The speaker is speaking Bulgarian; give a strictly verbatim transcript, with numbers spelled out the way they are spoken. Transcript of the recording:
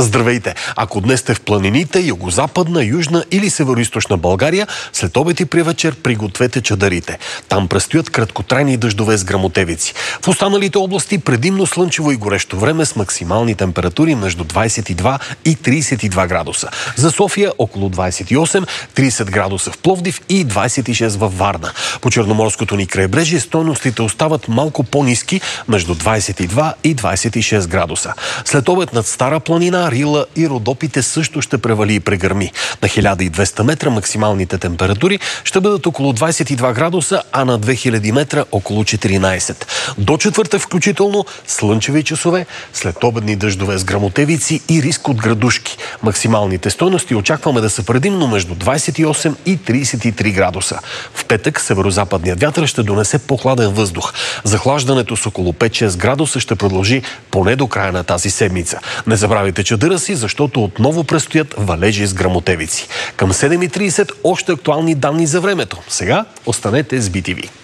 Здравейте! Ако днес сте в планините, югозападна, южна или североизточна България, след обед и при вечер пригответе чадърите. Там предстоят краткотрайни дъждове с гръмотевици. В останалите области предимно слънчево и горещо време с максимални температури между двадесет и два и тридесет и два градуса. За София около двадесет и осем, тридесет градуса в Пловдив и двадесет и шест във Варна. По Черноморското ни крайбрежие стойностите остават малко по-ниски между двадесет и два и двадесет и шест градуса. След обед над Стара планина, Рила и Родопите също ще превали и прегърми. На хиляда и двеста метра максималните температури ще бъдат около двадесет и два градуса, а на две хиляди метра около четиринадесет. До четвъртък включително слънчеви часове, след обедни дъждове с гръмотевици и риск от градушки. Максималните стойности очакваме да са предимно между двадесет и осем и тридесет и три градуса. В петък северозападният вятър ще донесе по-хладен въздух. Захлаждането с около пет-шест градуса ще продължи поне до края на тази седмица. Не забравяйте чадъра си, защото отново предстоят валежи с гръмотевици. Към седем и тридесет още актуални данни за времето. Сега останете с би ти ви.